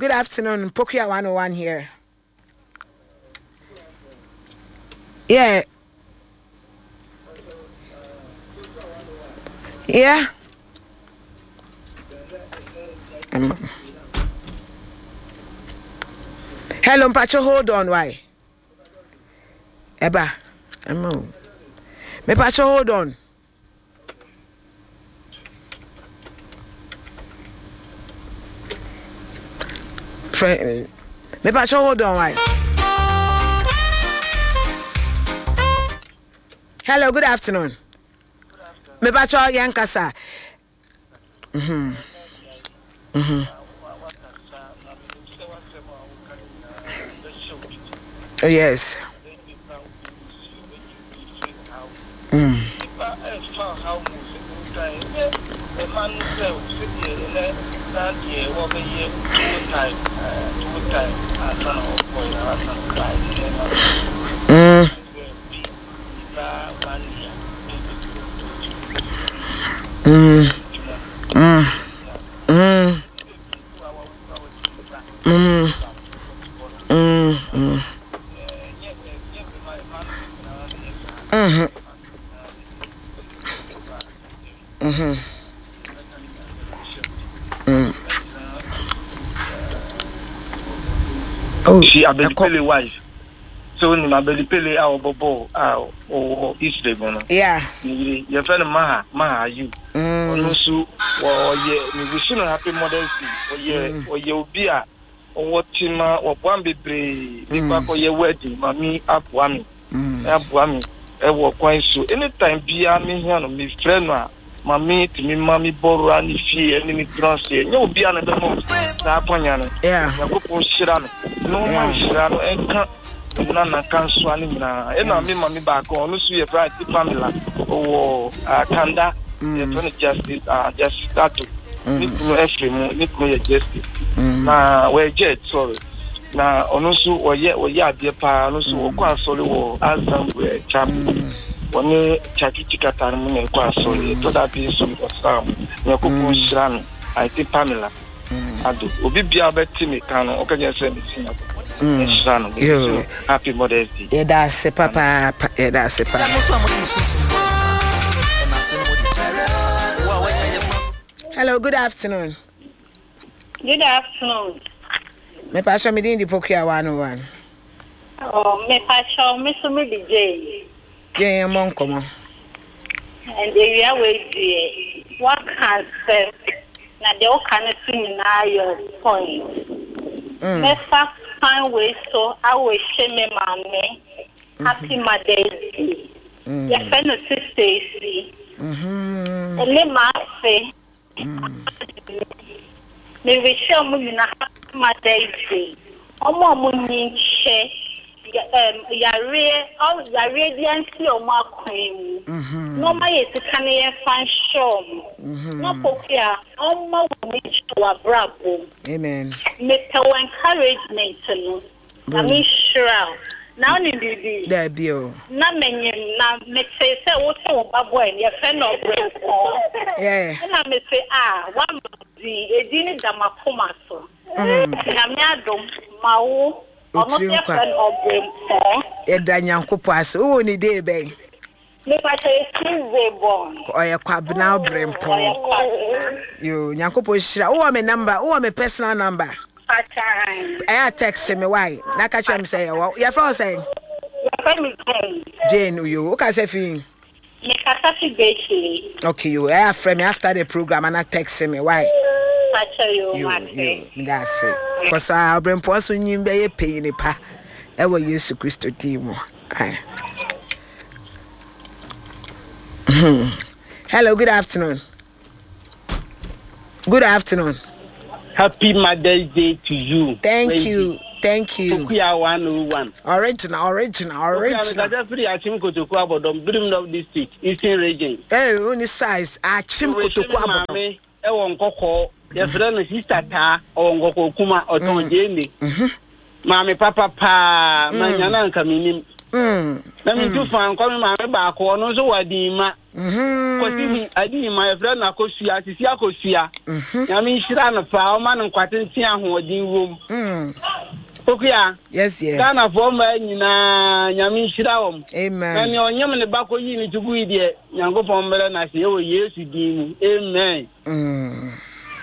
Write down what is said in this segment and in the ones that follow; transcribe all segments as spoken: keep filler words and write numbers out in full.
Good afternoon. Pokia one oh one here. Yeah. Yeah. Um, hello, Mpacho, hold on, why? Eba. Um, me Mpacho, hold on. Friend, me Mpacho, hold on, why? Hello, good afternoon. Me Mpacho, Yankasa. Mhm. Mhm. Oh, yes. Mm. Mm. Mm. Mm. Mm. Mm. Mm. Mm. Mhm. Mhm. Mm. Oh, she abelipele wife. So ni abelipele our bobo our or East Lebanon. Yeah. Your friend Maha Maha you. Mm. Also, or ye we wish you happy Mother's Day. Or ye or ye obia or what tima or one be brave. Nipa ko ye wedding mami abuami. Abuami. E wo kwan so anytime bia me here no me friend no mami timi mami boru ani fie ani mi transe nye obi an de mo sa aponya no yeah yakopon shira no no man shira no enka na na kanso ani na e na me mami ba ko no so ye bright family o kanda ye to justice ah justice tato ni kuno efrem ni kuno ye justice na we jet sorry na ono so oye oye ade pa ono so okwa sori wo azamwe chap woni chakiti katare mu ne kwa sori to da bi so ko sam ne ko ko shran I think Pamela ado obi bia beti me kan o ka je se me sin shran yo happy Mother's Day yeah that's a papa yeah that's a papa. Hello, good afternoon. Good afternoon. Me pasha me din di Pokia one oh one. Oh, me pasha me so me D J. Yeah, mon komo. And we are we what can say na de o kan sing na your point. Me fa find way so I will share me mama. Happy Mother's Day. Your friend Stacy. Mhm. And me ma say me we share me na Mother's Day. Omo mo ni che um yare all yare dianti o ma kwan mu no ma ye sika ne ye fan show no Pokia omo wo ni to brabo amen me tell encouragement no na me sure now ni bibi there be o na menyem na me say say wo se wo babo en ye fe no brabo yeah na me say ah one di edini damapoma so na me adom mawo omo se friend obrempo e da nyankopo ase o ni dey ben me pa say Tuesday born o ye kwabna obrempo yo nyankopo shira o me number o me personal number I text me why na ka chem say your friend say Jane you o ka say fi me ka say Becky okay you I friend me after the program and I text me why you you that's it because I obrempo so nyim be ye pay ni pa e wo Yesu Kristo dimo ai. Hello, good afternoon. Good afternoon. Happy Mother's Day to you. Thank Wendy. you. Thank you. Pokia one oh one. Original, original, original. Okay, I'm free achim kotoku abodom brim of this state. Eastern region. Eh, only size achim kotoku abodom. E won kokko. Your friend sister ta o ngoko kuma otonje ni. Mhm. Mami papa pa manyana nka minim. Mm. Na mi tu fan ko mi mami ba ko no so wadi ma Mhm. Kosi adi my friend na kosia sisi akosia. Mhm. Ya mi shira no pa o ma no kwatentia hoodin wom. Mhm. Pokuya. Yes, yeah. Ghana for ma nyina nyame shira wom. Amen. Na ne onyem ne ba ko yi ni tugu ide nyango fo mbere na se wo Yesu din mu. Amen. Mm.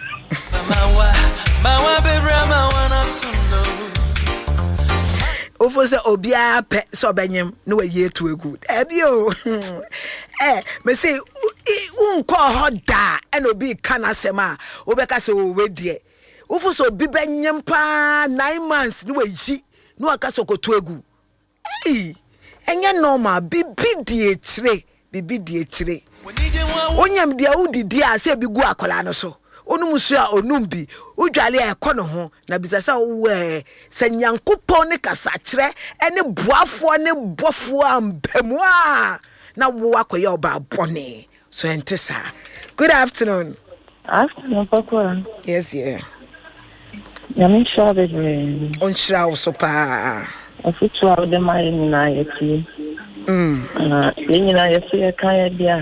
Ofo se obia pe so benyem no we yetu egu ebi o eh me say unko hoda and obi kana sema obeka se o we de ofo so obi benyem pa nine months no we yi no aka so kotu egu eh enye normal bibi die chire bibi die chire onyam dia udidi a se bi gu akola no so onumusu a onumbi udwale a ekono ho na bisasa we sanyankopon ne kasakire ene boafo ne bofo ambemu a na wo akoye oba bone so entesa. Good afternoon. Afternoon, Papa. Yes, yeah. Yamin Shabe. On shraw so pa. Afutu a de mai na yeti. Mm. Ah, yenyi na yesi kan bia.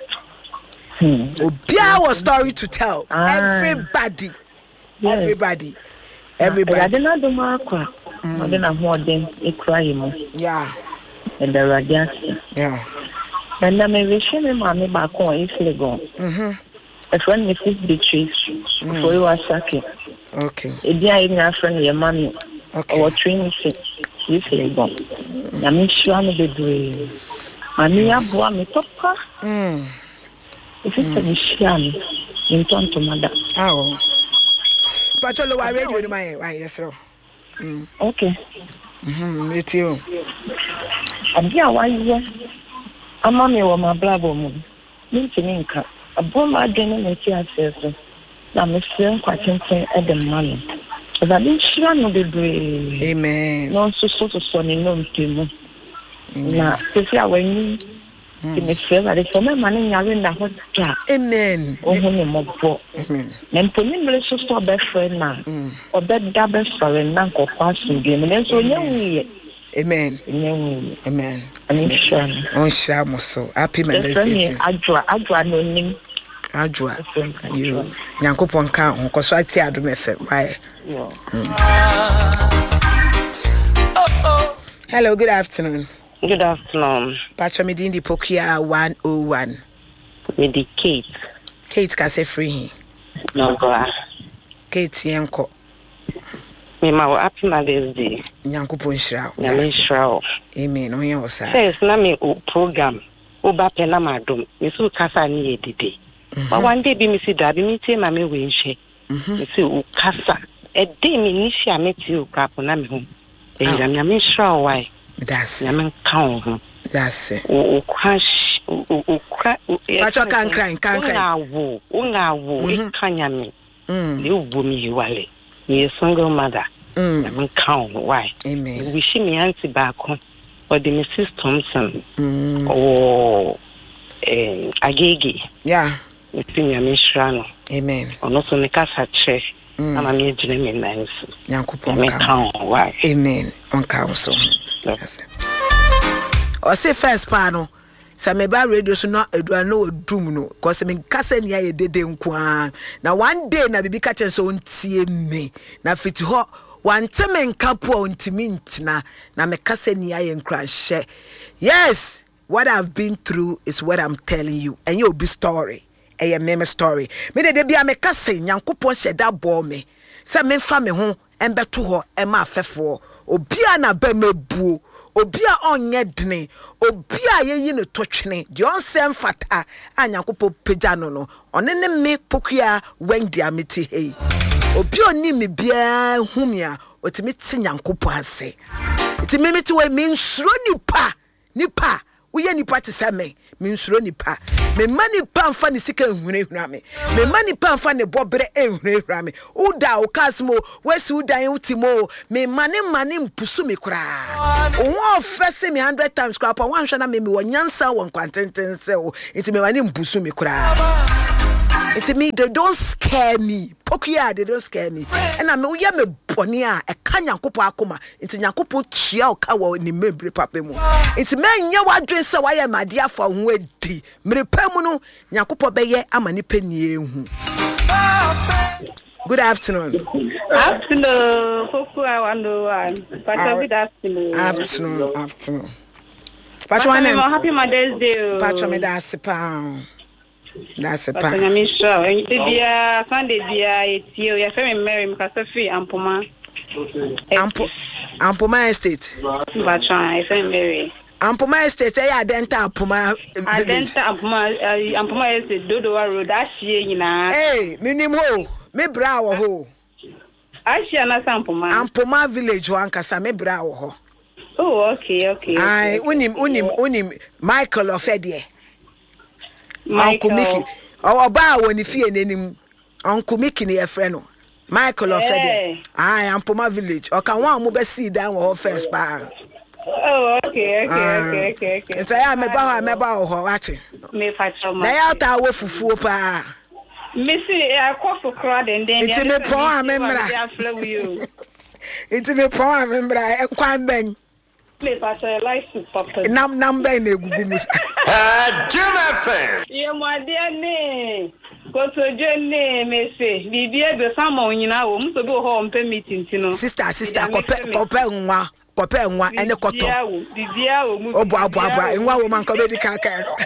Hmm. Obia was story to tell. Ah. Everybody. Yes. Everybody. Everybody. I didn't do my aqua. I didn't know them. It cry him. Yeah. And the radiance. Yeah. And then maybe she may mammy back on if they go. Mm-hmm. A friend with his beaches for you are sucking. Okay. A dear in our friend, your mommy. Okay. Or training six. If they go. I mean, sure, I'm a bit. Mammy, I bought me papa. Hmm. If it's a mission, in turn to mother. Oh. Patolo, I read you my right, yes, sir. Okay. Mm-hmm. Me too. And yeah, why you? A mommy or my blabber moon. Minka. A bomb I didn't make yourself. Now, Mister Quatentin at the money. But I didn't sure no be brave. Amen. No, so so so so no team. Now, if you are when you. Me feel that it's my money na win na hot job. Amen. Oh me mo bo. Amen. Nem poni mle so so be friend na. O be da be friend na ko pass game. Nem so nyawi. Amen. Nyawi. Amen. Ani shan. On sha mo so. Happy Mother's Day. Adwa adwa no nim. Adwa. You Nyankopon ka on ko so ati adom F M. Why? Yeah. Hello, good afternoon. Good afternoon. Pacha Medindi Pokia one oh one. Medi Kate. Kate kase free. No go. Kate yanko. Me ma happy Mother's Day. Nyankopon hira. Nyame hira. Amen. On your side. Yes, na me program. Oba pe na madom. Me so kasa ni edide. But one day be me see da be me tie ma me we nhwe. Me see o kasa. E dey me ni hia me tie o kapo na me ho. E nyame hira why. That's it. Count. That's it. O crash. O crash. Pacho can cry, can cry. Ungawo, ungawo. E kanyame. Mm. You bumi wale. Me a single mother. Mm. Nyame count. Why? Amen. We see me auntie back home. Or the Missus Thompson. Mm. Or eh Agege. Yeah. We see Nyame Shrano. Amen. Or not on the casa chair. I'm a mere gentleman. Nice. Nyame count. Why? Amen. On council. Yes. Or say first panel. Some about radio so not a no doom no. Cause me cousin ya ye dede nkwa. Now one day na bibi catch so untie me. Na fit ho one time kapo untimint na na me cousin ya ye nkwa share. Yes, what I've been through is what I'm telling you. And you'll be story. A meme story. Me de bia me cousin Nyankopon sheda bo me. Say me fa me ho embeto ho e ma afefo. Obia na be mebuo obia onye dene obia yeyi ne totwene de onsem fata anyankopɔ pagya no no one ne me pokua wendi ameti hei obia oni me bia humia otimi ti nyankopɔ anse iti me meti we me nsuro nipa nipa uye nipa te se me me nsuro nipa me mani pa mfa ne sika ehune ehuna me me mani pa mfa ne bobre ehune ehuna me uda okasmo wesi udan utimo me mani mani mpusu me kura wo fese me one hundred times kura pa wan hwe na me me wonyansa won kwantenten se o enti me mani mpusu me kura enti me they don't scare me pokia they don't scare me and I me uye me boni a ka nyankopɔ akoma nti nyankopɔ tua oka wo ni membre papa mu nti menye wadwen se waye made afa ho adi mrepa mu no nyankopɔ bɛyɛ ama ni panie hu. Good afternoon. Afternoon. Foku I wonder one. Good afternoon. Afternoon. Afternoon. Pacho ane. Happy Mother's Day. Pacho me da sepa. Da sepa. Pacho me sure. Enti bia Sunday bia etio ya fe me Mary mkasa fi Ampoma. Ampo Ampoma Estate. Pacho I fe Mary. Ampoma Estate ya Adenta Ampoma. Adenta Ampoma Ampoma Estate Dodowa Road ahie nyina. Eh, minim ho. Me bra wo ho. Ahie na Ampoma. Ampoma village wan kasa me bra wo ho. Oh, okay, okay. Ai, unim unim unim Michael Ofedie. Uncle Mickey. Oba woni fie nenim. Uncle Mickey ne yefre no. Michael Ofedie. Ai, Ampoma village. O kan wan mo be see down wo first pa. Oh, okay, okay, okay, okay, okay. Nta ya me ba ho me ba wo ho wache. Me facho ma. Na ya ta wo fufuo pa. Me see I call for crowd and then It's me pon amembra. It's me pon amembra enkwan ben. Me facho like to papa. Nam nam ben egugu mus. Ah, Jim F M. Ye mo ade ne. Ko so je ne me se. Bibi e be samo nyina wo mu so be ho mpe meeting ti no. Sister, sister, kope kope nwa. Kope nwa ene koto. Bibia wo mu. Obo abo abo nwa wo man ko be di kaka no.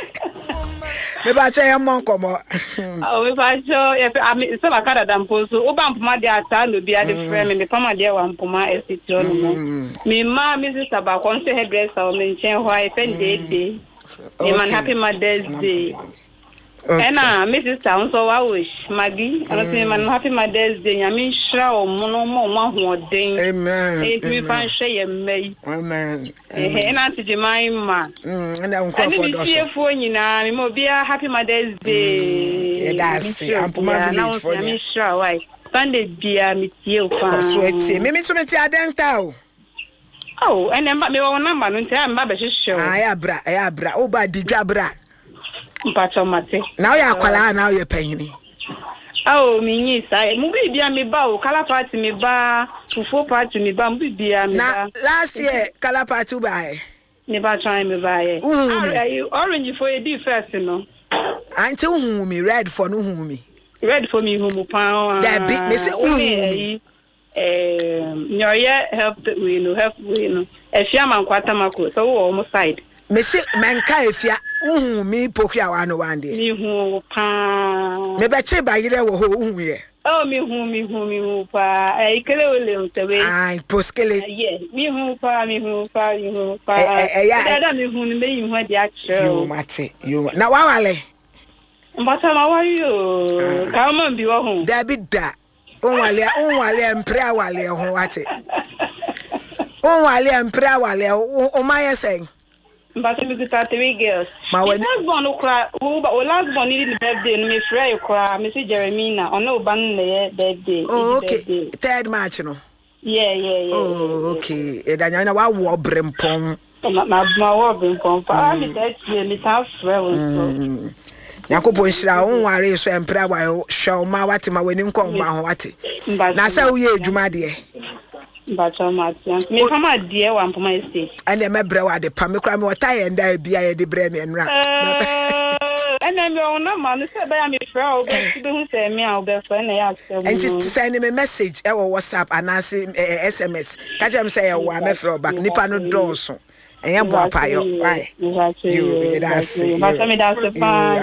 Me ba che yam nkomo. Oh, me ba cho e fe so ba kada dampo so o ba mpoma de ata no bia de frame me me pama de wa mpoma esitio no mo. Me ma me sister ba kon se hairdresser o me nchen ho ai fe de de. Me man happy Mother's Day. And uh, Missus Town, so I wish Maggie, I say, man, happy Mother's Day. I mean, show no more one day. Amen. If we find share May. Amen. And I to Jemima. And I'm calling for you for you now. Me be a happy Mother's Day. That's it. I'm for my village for you. Sure, why? Sunday be a meet you. Sweaty. Me me to me tia dentao. Oh, and then me one number. No time, Baba show. Ah, bra, ah, bra. Oh, ba di bra. Mpacho mate. Now you akwala now you penny. Oh, me ni sai. Mu bi bia me ba o kala party me ba, fufu party me ba, mu bi bia me ba. Last year kala party ba. Me ba try me ba ye. Orange for you first no. Auntie hu me red for no hu me. Red for me hu mu pa. That big me say hu me. Eh, nyoye help we no help we no. Efia man kwata mako so wo mo side. Me say manka efia uhu mi pokua wa no one day. Mi hu pa. Me be che ba yire wo ho uhu ye. Oh, mi hu mi hu mi hu pa. Eh kele ole ntebe. Ai poskele. Yeah, mi hu pa mi hu pa mi hu pa. Eh eh da mi hu ni me yi hu de akere. You mate. You. Na wa wale. Mbata ma wa yo. Ka ma bi wo hu. Da bi da. On wale on wale mpre wale ho wate. On wale mpre wale o ma ye sen. But we got three girls. My last one who cry, who but last one needed the birthday, and me free cry, Missus Jeremina, on no ban the birthday. Oh, okay. Third March, no? Yeah, yeah, yeah. Oh, okay. And I know what war brimpom. My my war brimpom. I mean, that's really tough. Yakopo nshira won ware so empra wa show ma wate ma wani nkom ma ho wate. Na sa wo ye adwuma de. Bacha Martin. Me kama die wa Ampoma Estate. Ane me bre wa de pa me kra me wota ye nda bia ye de bre me nra. Ane me ona ma no se ba ya me fra o be be hu se me a o be fa na ya se. Enti send me message e wo WhatsApp anase S M S. Ka je me say ye wa me fra back nipa no dooso. Eyan bo apayo. Why? You that's it. Bacha me that's the fan.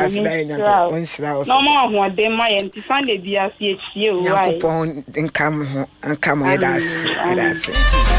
No more ho de ma ye nti fan de bia se echie o why. Yakopon nkam ho nkam ye that's that's it.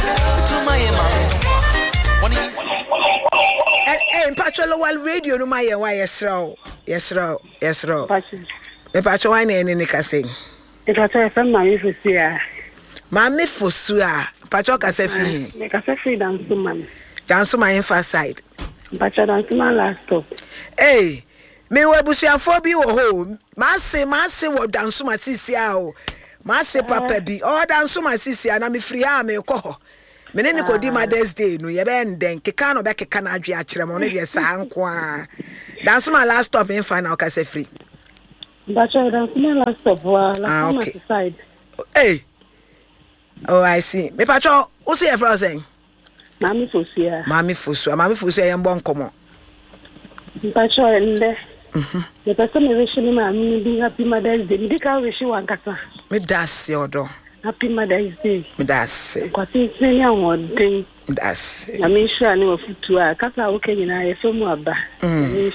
Eh, Patrol wal radio no my why yesro. Yesro, yesro. Me Patrol why na ni ka sing. E ka tell fam ma me fosia. Ma me fosia. Patrol ka se fi. Me ka se fi dan so man. Dance my info side. Patrol dance my last stop. Eh, me we busuafo bi wo ho. Ma se ma se wo dance ma tisia o. Ma se papa bi. O dance ma tisia na me free ha me ko ho. Me ne ko di Mother's Day no ye be nden keka no be keka na adwe a kire mo ne de sa nko a. Dance my last stop in final ka se free. Patrol dance my last stop wa la side. Eh. Oh, I see. Me pacho, who say for saying? Mami Fosia. Mami Fosia, Mami Fosia and bon come on. Pacho and the the person wishing me being happy Mother's Day. Did I wish you one casa? Me das your door. Happy Mother's Day. Me das. Because it's many one thing. Das. I mean, sure, I know of two. I can't okay in I so more about. Mm.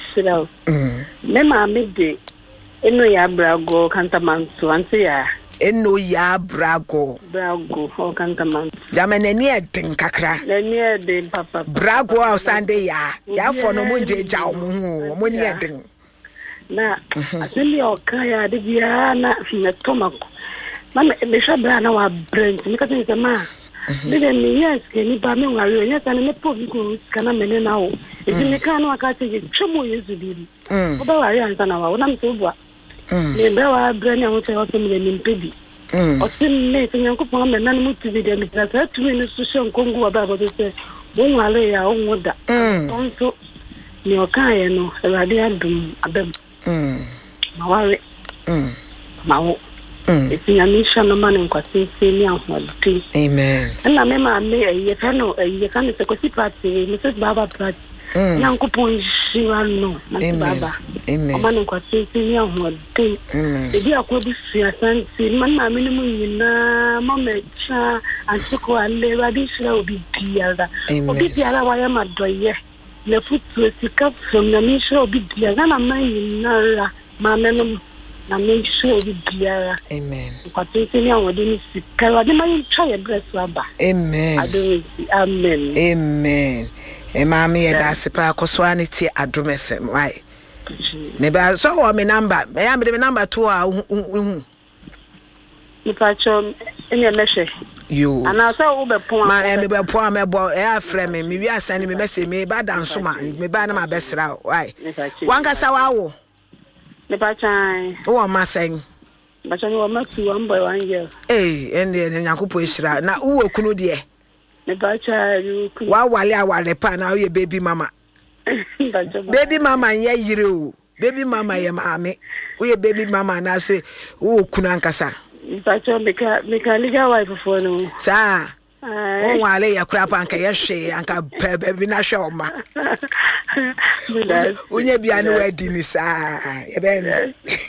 Mema midday. Eno ya brago kantamanto anse ya. Eno ya brago. Brago o kantamanto. Jame neni edin kakra. Neni edin papa. Brago o sande ya. Ya fo no mo nje ja omo hu. Mo ni edin. Na asemi o kan ya de bia na na tomako. Na me sha bra na wa brand. Me ka tin se ma. Dede mi yes ke ni ba me wa re. Yes na me po bi ko kana me ne na o. E ni kan no aka te chemo yezu bi. Oba wa re ansa na wa. Na me so bua. Le be wa brand ya hote o se me ni mpedi. O se me se nyanko po me na no T V de mi tra sa tu ni so so nkongu wa ba ba se. Wo wa le ya o ngoda. Onto ni o kan ye no e wa de adum abem. Mm. Mawari. Mm. Mawo. Mm. It's in a mission no man in Quasin Ahmadi. Amen. And I remember me a year cano a year can the Cosi party, Missus Baba Pratt. Yanko Pon Shirano, Baba. Amen. A man in Quasin Ahmadi. The dear could be Sansi, Mamma Minimum, Mamma Cha, and Soko and Leva will be Piazza. Obi Piazza, why am I doye? Le foot to a sick up from the mission will be dear than a man in Nara, Mamma. Na make sure we dear. Amen. Because we are within sick. I didn't try a dress rubber. Amen. I don't see. Amen. Amen. E mami e da sepa koswani ti Adom F M. Why? Maybe so what my number? Me am the number two ah hu. Me pacho any message. You. And I saw Uber Pon. My me be Pon me bo e afre me me wi asane me message me ba dan so ma me ba na ma besra. Why? Wan ka sawa wo. Me pachan. O ma sen. Pachan wo ma tu one boy one girl. Eh, ende ene Nyankopon ehira. Na wo kunu de. Me pachan you. Wa wale aware pa na wo baby mama. Baby mama ye yire o. Baby mama ye maame. Wo baby mama na say wo kunu ankasa. Pachan me ka me ka liga wife for no. Sa. Oh, wale ya krapa anka ye hwe anka baby na hwe oma. Unye bia no wedi ni sa ye ben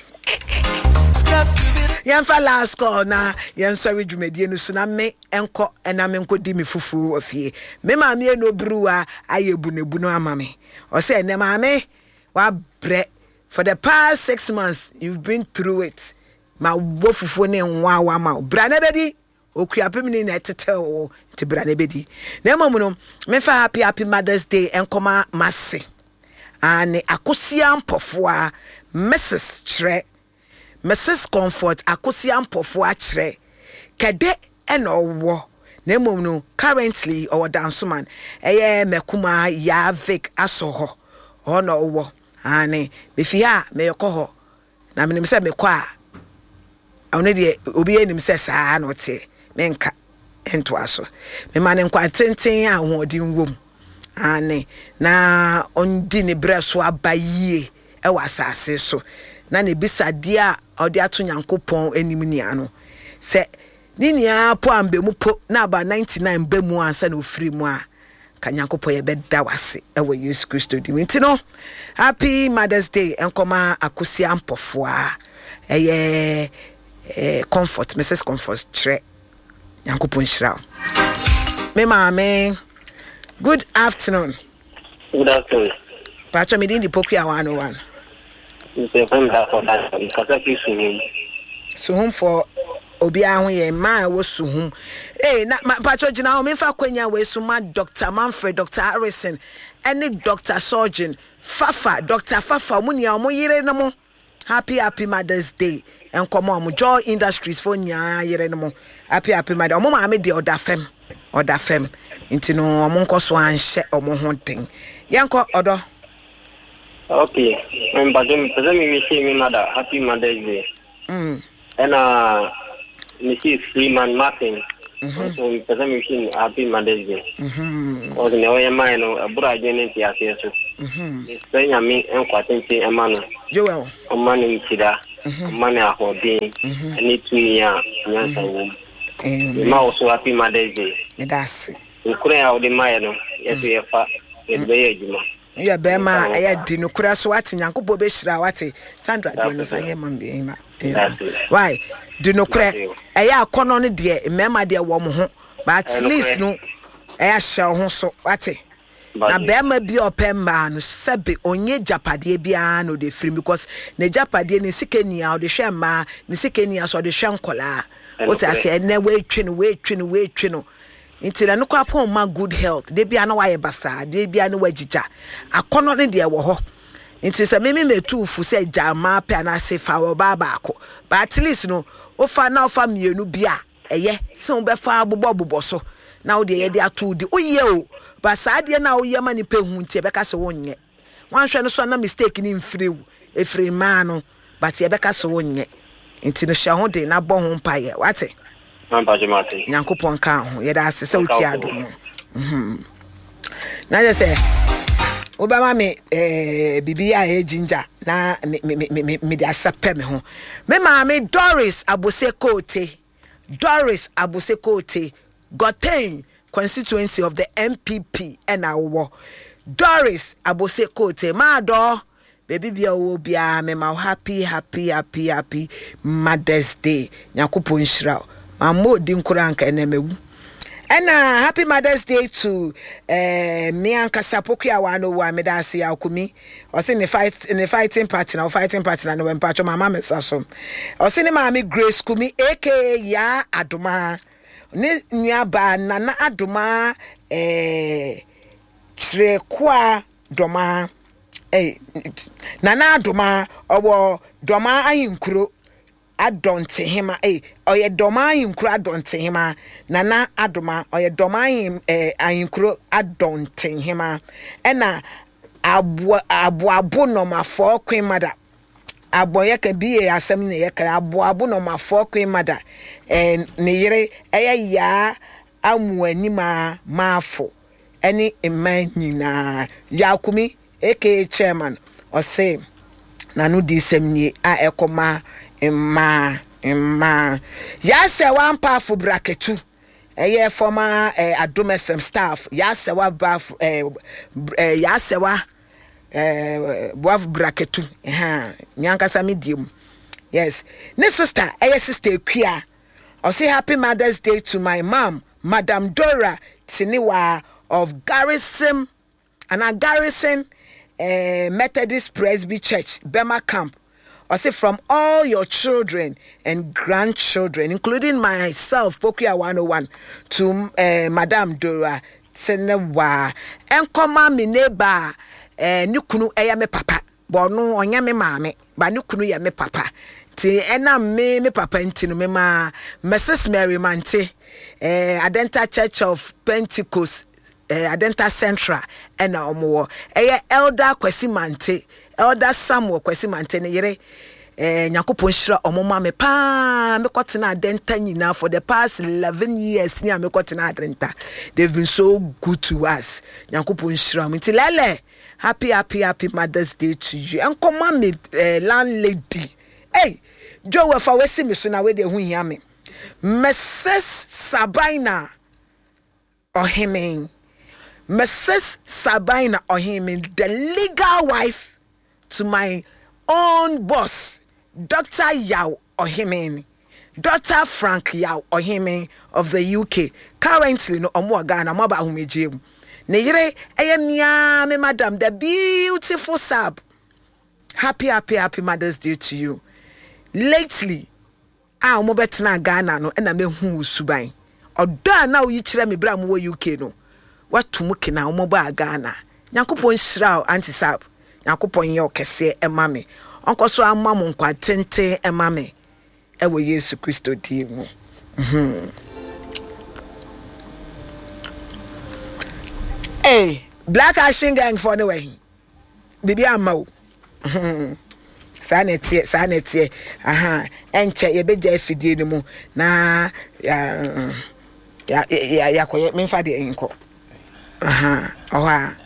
yan fa last call na yan sorry dwumedie no so na me enko ena me enko di me fufu ofie me ma me no bruwa ayebu nebu no ama me o say ne ma me wa bre for the past six months you've been through it ma wo fufu ne nwa wa ma bra na bedi okuapem ni na tetewo te bra na bedi na mamu no me fa happy happy Mother's Day enkoma masse ane akosia mpofo a Missus Tre Missus Comfort akosia mpofo a kire kede ena owo na mom no currently our danceman eye mekuma ya Vic asoho ono owo ane me fia me yokoho na menim se mekwa a ono de obi enim se saa no te menka ento aso me mane nkwa tenten a hoodin wom ane na ondi ne breso abaye e wasase so na ne bisade a odi ato Nyankopon enim nia no se ni nia po ambe mu po na aba ninety-nine ba mu ansa na ofiri mu a ka Nyankopon ye beda wase e wo Yesu Kristo di nti no happy Mother's Day enkoma akosia mpofo a eye eh Comfort Missus Comfort Tre Nyankopon shira me maame. Good afternoon. Good afternoon. Pacho me din di poku a one oh one. Mse panda for that. Kasa ki suhum. Suhum for obi ahun ye ma wo suhum. Eh na Pacho gina o me fa kwanya we suma Doctor Manfred, Doctor Harrison, any Doctor Surgeon, Fafa, Doctor Fafa munia o mo yire no mo. Happy happy Mother's Day. En komo mo Joy Industries for nya yire no mo. Happy happy Mother. O mo ma me de oda fem. Oda fem. Inti no omonko so anhye omo honten yanko odo. Okay, I'm badem pese mi wish mi mother happy Mother's Day. Mm. And uh Missus Freeman Martin. Mhm. So pese mi wish happy Mother's Day. Mhm. O ne o yema no abura jene ti ase so. Mhm. It's nya mi enko atenti emano. Joel. O mani mtida. Mhm. Mani ahodin. Mhm. Ani tu ya nyansa wo. Ma also happy Mother's Day. That's it. Ukure ya odi maye no. Yesu yefa. Yebeye ejuma. Ya bema eya di no kura so ati Nyankopɔ be hira wate. Sandra de no sanye man be ma. Why? Di no kura eya akono no de mema de wo mo ho. But at least no eya hye ho so wate. Na bema bi opemba no sebe onye japade bia no de free because ne japade ne sikenia o de hwe ma ne sikenia so de hwe nkola. What I say na we twe no we twe no we twe no. Inti na no kwa pon ma good health de bia na waye basa de bia na wagija akono ne de wo ho inti se me me metu fu se jama pe na se fa wo ba ba ko but at least no o fa na o fa mienu bia eye se wo be fa bobo bobo so na wo de ye de ato di o ye o ba sa de na o ye ma ni pe hu nti e be ka se wo nye wan hwe no so na mistake ni mfiri wu efiri ma no but e be ka se wo nye inti no hye ho de na bo ho mpa ye wate Mampajimati. Nyankopon ka ho ye da se se uti ado no. Mhm. Na je se Obama me eh bibia e ginger na me me me me da sape me ho. Me ma me Doris Abosekote. Doris Abosekote Goten constituency of the M P P and awo. Doris Abosekote ma do baby bia wo bia me ma happy happy happy happy Mother's Day. Nyankopon hira. Mamo dinkura anka enemewu. And uh, happy Mother's Day to uh, me and Kasapoki Awano wa medasi ya ukumi. Osi in the fight in the fighting party na fighting party na no empacho mama mesaso. Osi ni mami Grace Kumi aka ya Aduma. Ni nyaba nana Aduma eh Chrekwa Doma eh nana Aduma owo Doma ayinkuro adonte hima eh oye doma yinkuro adonte hima nana adoma oye doma yim eh ayinkuro adonte hima ena abo abo abo no mafo kwen mada abo ye ka biye asem ne ye ka abo abo no mafo kwen mada eh ne yire eye ya amuani ma mafo eni emman nyina yakumi aka chairman o say nanu di semnie a ekoma Emma, Emma. Yes, a one powerful bracketu. A year former Adom F M staff. Yes, a one buff, yes, a one buff bracketu. Ha, Nyankasa medium. Yes, ne sister, a sister, queer. I'll say happy Mother's Day to my mom, Madam Dora Tiniwa of Garrison, and a Garrison Methodist Presby Church, Bema Camp. I say from all your children and grandchildren, including myself, Pokia one oh one, to uh, Madame Dora Tsenewa, and come me neighbor, eh, nukunu eya me papa, bono onya me mame, ba nukunu ya me papa. Ti ena me me papa ntinu me ma Missus Mary Mante, eh, Adenta Church of Pentecost, eh, Adenta Central, ena omo, eya Elder Kwesi Mante. Elder Samuel Kwesi Mante ne yere eh Nyankopon hira omoma me pa me kwotena adenta nyina for the past eleven years ni me kwotena adenta. They've been so good to us. Nyankopon hira me lele. Happy happy happy Mother's Day to you. Enkoma me eh, landlady. Hey, Joe we fa we see me so na we de hu hia me. Missus Sabina Ohemen. Missus Sabina Ohemen, the legal wife to my own boss, Doctor Yao Ohemen, Doctor Frank Yao Ohemen of the U K. Currently, no omo Ghana, mo ba humejem. Ne yire eye me madam, the beautiful sab. Happy, happy, happy Mother's Day to you. Lately, ah omo betena Ghana no, ena me hu suban. Oda na uyi chire me bra mo U K no. Watu muke na omo ba Ghana. Nyankopon hira anti sab. Yakupon ye okese ema me onkoso amma mo nkwa tenten ema me ewo Yesu Kristo di mu mhm eh Black Action Gang for the way bibi amma o mhm sanetie sanetie aha enche ye beja afidie ni mu na ya ya ya koye me fa de enko aha oha